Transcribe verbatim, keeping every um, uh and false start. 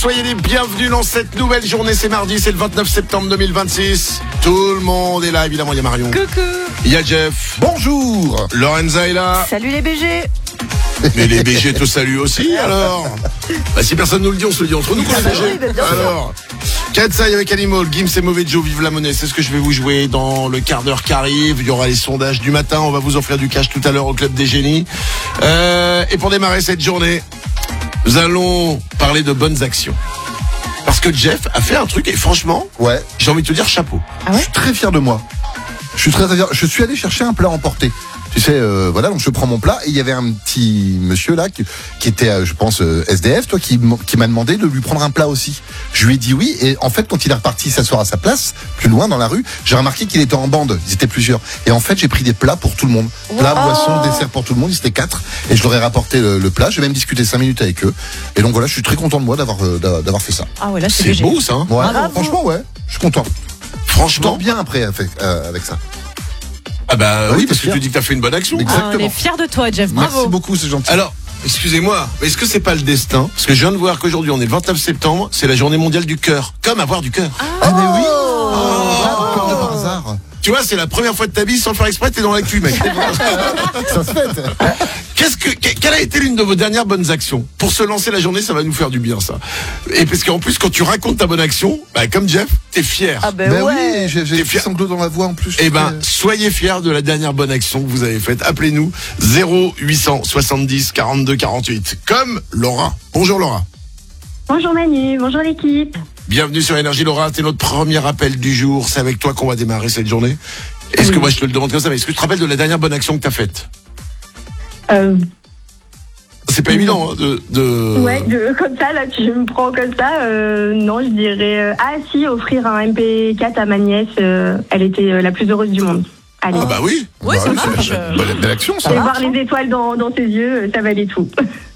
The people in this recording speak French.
Soyez les bienvenus dans cette nouvelle journée, c'est mardi, c'est le vingt-neuf septembre deux mille vingt-six. Tout le monde est là, évidemment, il y a Marion. Coucou. Il y a Jeff. Bonjour. Lorenza est là. Salut les B G. Mais les B G te saluent aussi, alors. Bah, si personne nous le dit, on se le dit entre nous qu'on est B G. oui, bah, bien sûr. Alors, Katsai avec Animal, Gims et Mauvais Joe, vive la monnaie, c'est ce que je vais vous jouer dans le quart d'heure qui arrive. Il y aura les sondages du matin, on va vous offrir du cash tout à l'heure au Club des Génies. Euh, et pour démarrer cette journée, nous allons parler de bonnes actions. Parce que Jeff a fait un truc et franchement, Ouais. j'ai envie de te dire chapeau. Ah ouais Je suis très fier de moi. Je suis très, très fier. Je suis allé chercher un plat emporté. Tu sais, euh, voilà, donc je prends mon plat et il y avait un petit monsieur là qui, qui était, euh, je pense, euh, S D F, toi, qui, m- qui m'a demandé de lui prendre un plat aussi. Je lui ai dit oui et en fait, quand il est reparti s'asseoir à sa place, plus loin dans la rue, j'ai remarqué qu'il était en bande. Ils étaient plusieurs. Et en fait, j'ai pris des plats pour tout le monde. Plat, Wow. boisson, dessert pour tout le monde. Ils étaient quatre et je leur ai rapporté le, le plat. J'ai même discuté cinq minutes avec eux. Et donc voilà, je suis très content de moi d'avoir euh, d'a- d'avoir fait ça. Ah ouais, là c'est C'est B G. beau ça, hein. Ouais, Bravo. franchement, ouais, je suis content. Je Franchement. dors bien après avec, euh, avec ça. Ah bah Oui, oui, parce t'es que fier. tu dis que t'as fait une bonne action. Exact. Ah, on est Exactement. fiers de toi, Jeff. Merci Bravo. beaucoup, c'est gentil. Alors, excusez-moi, mais est-ce que c'est pas le destin? Parce que je viens de voir qu'aujourd'hui, on est le vingt-neuf septembre, c'est la journée mondiale du cœur. Comme avoir du cœur. Ah mais oui. Oh. Ah, comme de par hasard. Tu vois, c'est la première fois de ta vie, sans le faire exprès, t'es dans l'actu, mec. Ça se fait. Qu'est-ce que, que- quelle a été l'une de vos dernières bonnes actions? Pour se lancer la journée, ça va nous faire du bien, ça. Et parce qu'en plus, quand tu racontes ta bonne action, bah, comme Jeff, t'es fier. Ah ben Ben ouais. oui, j'ai j'ai T'es des fier. sanglots dans la voix en plus. Eh ben, soyez fiers de la dernière bonne action que vous avez faite. Appelez-nous zéro huit cent soixante-dix quarante-deux quarante-huit. Comme Laura. Bonjour Laura. Bonjour Manu, bonjour l'équipe. Bienvenue sur Énergie Laura, c'est notre premier appel du jour. C'est avec toi qu'on va démarrer cette journée. Est-ce que moi je te le demande comme ça, mais est-ce que tu te rappelles de la dernière bonne action que tu as faite? Euh, C'est pas évident hein, de, de... ouais, de, comme ça, là, tu me prends comme ça. Euh, non, je dirais. euh, ah, si, offrir un M P quatre à ma nièce. euh, elle était euh, la plus heureuse du monde. Allez. Ah bah oui. Ouais, ça Bah oui, marche. c'est une belle- belle action, ça. Et marche, voir les étoiles dans, dans ses yeux, euh, ça valait tout.